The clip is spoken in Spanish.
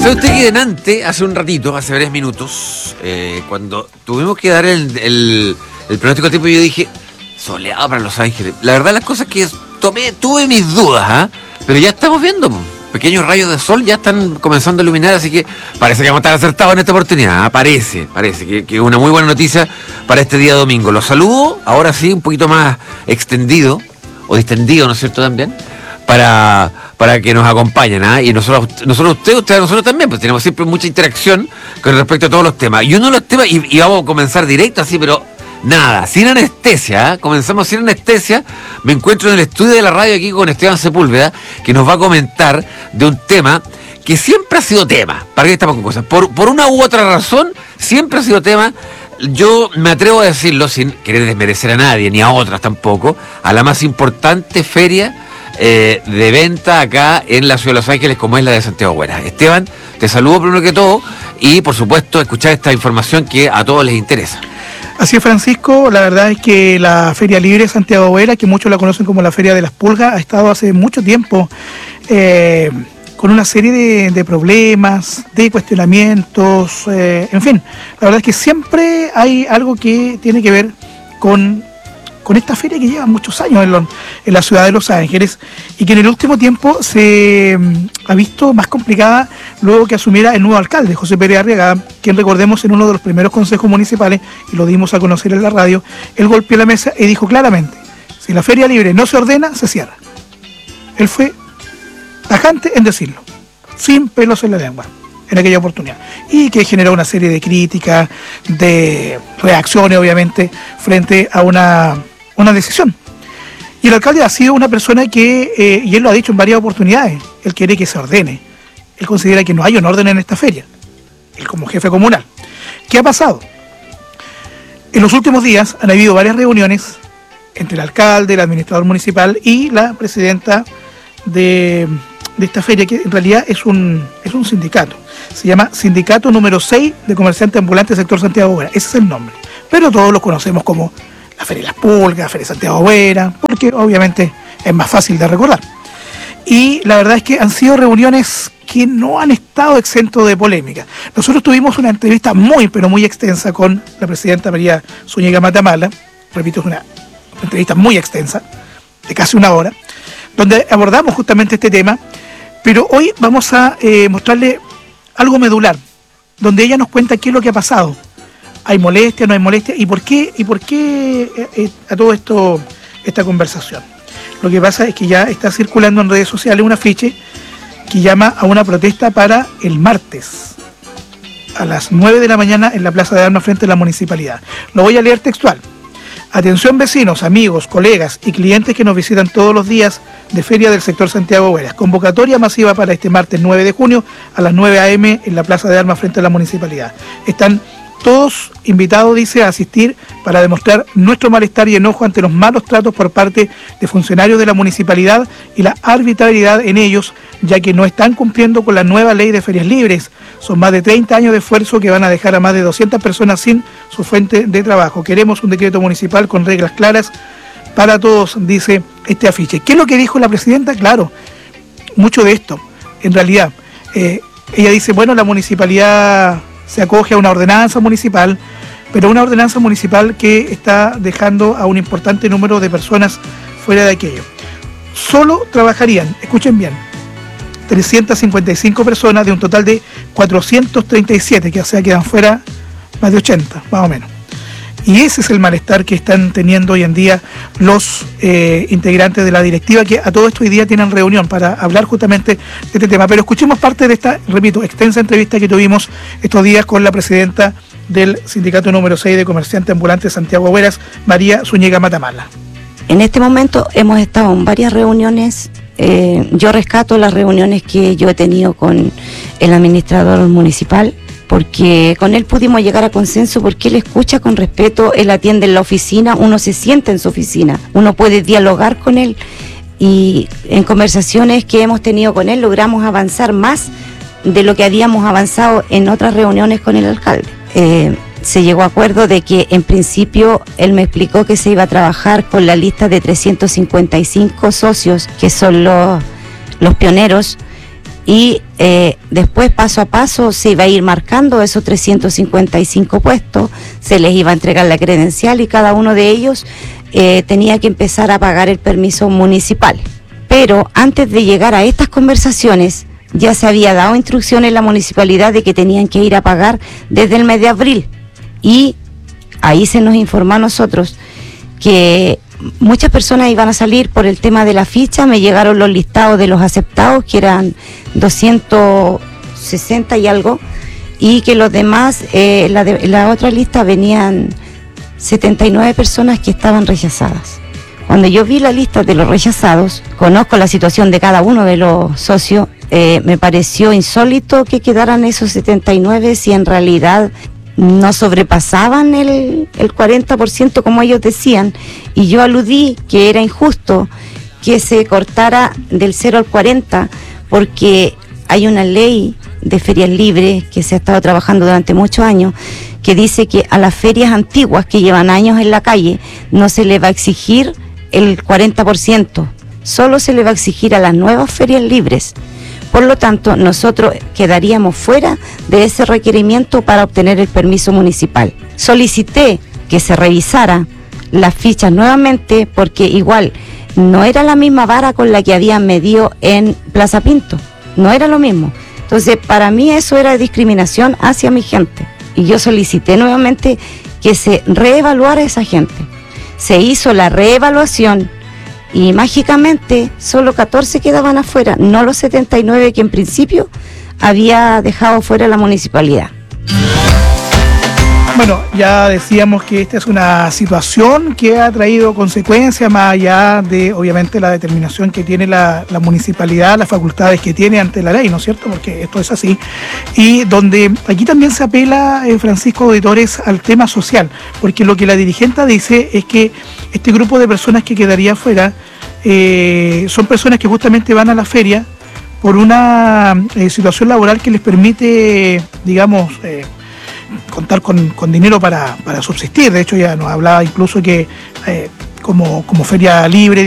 ¿Sabe usted que delante, hace un ratito, hace varios minutos, cuando tuvimos que dar el pronóstico del tiempo, yo dije, soleado para Los Ángeles? La verdad, las cosas que tuve mis dudas, pero ya estamos viendo, pequeños rayos de sol ya están comenzando a iluminar, así que parece que vamos a estar acertados en esta oportunidad. Parece que es una muy buena noticia para este día domingo. Los saludo, ahora sí, un poquito más extendido, o distendido, ¿no es cierto?, también, para que nos acompañen, y nosotros ustedes a nosotros también, pues tenemos siempre mucha interacción con respecto a todos los temas. Y uno de los temas, y vamos a comenzar directo así, pero nada, sin anestesia, comenzamos sin anestesia. Me encuentro en el estudio de la radio aquí con Esteban Sepúlveda, que nos va a comentar de un tema que siempre ha sido tema. ¿Para qué estamos con cosas? Por una u otra razón, siempre ha sido tema. Yo me atrevo a decirlo sin querer desmerecer a nadie, ni a otras tampoco, a la más importante feria de venta acá en la ciudad de Los Ángeles, como es la de Santiago Huera. Esteban, te saludo primero que todo y por supuesto escuchar esta información que a todos les interesa. Así es, Francisco, la verdad es que la Feria Libre de Santiago Huera, que muchos la conocen como la Feria de las Pulgas, ha estado hace mucho tiempo con una serie de problemas, de cuestionamientos, en fin, la verdad es que siempre hay algo que tiene que ver con esta feria que lleva muchos años en la ciudad de Los Ángeles y que en el último tiempo se ha visto más complicada luego que asumiera el nuevo alcalde, José Pérez Arriagada, quien, recordemos, en uno de los primeros consejos municipales, y lo dimos a conocer en la radio, él golpeó la mesa y dijo claramente: si la Feria Libre no se ordena, se cierra. Él fue tajante en decirlo, sin pelos en la lengua, en aquella oportunidad, y que generó una serie de críticas, de reacciones, obviamente, frente a una decisión. Y el alcalde ha sido una persona que, y él lo ha dicho en varias oportunidades, él quiere que se ordene. Él considera que no hay un orden en esta feria, él como jefe comunal. ¿Qué ha pasado? En los últimos días han habido varias reuniones entre el alcalde, el administrador municipal y la presidenta de esta feria, que en realidad es un sindicato. Se llama Sindicato número 6 de Comerciantes Ambulantes Sector Santiago Huera. Ese es el nombre. Pero todos lo conocemos como la Feria de las Pulgas, la Feria de Santiago Huera, porque obviamente es más fácil de recordar. Y la verdad es que han sido reuniones que no han estado exentos de polémica. Nosotros tuvimos una entrevista muy, pero muy extensa con la presidenta María Zúñiga Matamala. Repito, es una entrevista muy extensa, de casi una hora, donde abordamos justamente este tema. Pero hoy vamos a mostrarle algo medular, donde ella nos cuenta qué es lo que ha pasado. ¿Hay molestia, no hay molestia? ¿Y por qué a todo esto, esta conversación? Lo que pasa es que ya está circulando en redes sociales un afiche que llama a una protesta para el martes, a las 9 de la mañana en la Plaza de Armas frente a la municipalidad. Lo voy a leer textual. Atención vecinos, amigos, colegas y clientes que nos visitan todos los días de feria del sector Santiago Huera. Convocatoria masiva para este martes 9 de junio a las 9 a.m. en la Plaza de Armas frente a la municipalidad. Están todos invitados, dice, a asistir para demostrar nuestro malestar y enojo ante los malos tratos por parte de funcionarios de la municipalidad y la arbitrariedad en ellos, ya que no están cumpliendo con la nueva ley de ferias libres. Son más de 30 años de esfuerzo que van a dejar a más de 200 personas sin su fuente de trabajo. Queremos un decreto municipal con reglas claras para todos, dice este afiche. ¿Qué es lo que dijo la presidenta? Claro, mucho de esto. En realidad, ella dice, bueno, la municipalidad se acoge a una ordenanza municipal, pero una ordenanza municipal que está dejando a un importante número de personas fuera de aquello. Solo trabajarían, escuchen bien, 355 personas de un total de 437, que o sea quedan fuera más de 80, más o menos. Y ese es el malestar que están teniendo hoy en día los integrantes de la directiva, que a todo esto hoy día tienen reunión para hablar justamente de este tema. Pero escuchemos parte de esta, repito, extensa entrevista que tuvimos estos días con la presidenta del Sindicato número 6 de Comerciantes Ambulantes Santiago Huera, María Zúñiga Matamala. En este momento hemos estado en varias reuniones. Yo rescato las reuniones que yo he tenido con el administrador municipal, porque con él pudimos llegar a consenso, porque él escucha con respeto, él atiende en la oficina, uno se siente en su oficina, uno puede dialogar con él, y en conversaciones que hemos tenido con él logramos avanzar más de lo que habíamos avanzado en otras reuniones con el alcalde. Se llegó a acuerdo de que en principio él me explicó que se iba a trabajar con la lista de 355 socios, que son los pioneros, y después paso a paso se iba a ir marcando esos 355 puestos, se les iba a entregar la credencial y cada uno de ellos tenía que empezar a pagar el permiso municipal. Pero antes de llegar a estas conversaciones ya se había dado instrucción en la municipalidad de que tenían que ir a pagar desde el mes de abril, y ahí se nos informó a nosotros que muchas personas iban a salir por el tema de la ficha. Me llegaron los listados de los aceptados, que eran 260 y algo, y que los demás, la otra lista venían 79 personas que estaban rechazadas. Cuando yo vi la lista de los rechazados, conozco la situación de cada uno de los socios, me pareció insólito que quedaran esos 79 si en realidad no sobrepasaban el 40% como ellos decían, y yo aludí que era injusto que se cortara del 0 al 40 porque hay una ley de ferias libres que se ha estado trabajando durante muchos años que dice que a las ferias antiguas que llevan años en la calle no se le va a exigir el 40%, solo se le va a exigir a las nuevas ferias libres. Por lo tanto, nosotros quedaríamos fuera de ese requerimiento para obtener el permiso municipal. Solicité que se revisara las fichas nuevamente porque igual no era la misma vara con la que habían medido en Plaza Pinto, no era lo mismo. Entonces, para mí eso era discriminación hacia mi gente y yo solicité nuevamente que se reevaluara esa gente. Se hizo la reevaluación y mágicamente solo 14 quedaban afuera, no los 79 que en principio había dejado fuera la municipalidad. Bueno, ya decíamos que esta es una situación que ha traído consecuencias más allá de, obviamente, la determinación que tiene la municipalidad, las facultades que tiene ante la ley, ¿no es cierto? Porque esto es así. Y donde aquí también se apela, Francisco Auditores, al tema social, porque lo que la dirigente dice es que este grupo de personas que quedaría fuera son personas que justamente van a la feria por una situación laboral que les permite, digamos, contar con dinero para subsistir. De hecho, ya nos hablaba incluso que como feria libre,